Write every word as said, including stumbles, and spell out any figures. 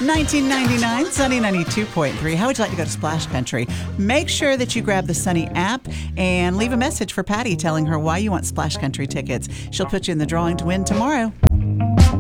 nineteen ninety-nine, Sunny ninety-two point three. How would you like to go to Splash Country? Make sure that you grab the Sunny app and leave a message for Patty telling her why you want Splash Country tickets. She'll put you in the drawing to win tomorrow.